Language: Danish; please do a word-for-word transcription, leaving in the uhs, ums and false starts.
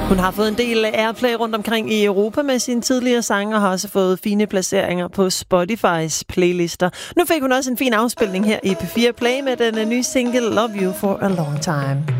Hun har fået en del airplay rundt omkring i Europa med sine tidligere sange, og har også fået fine placeringer på Spotify's playlister. Nu fik hun også en fin afspilning her i P fire Play med den nye single Love You For A Long Time.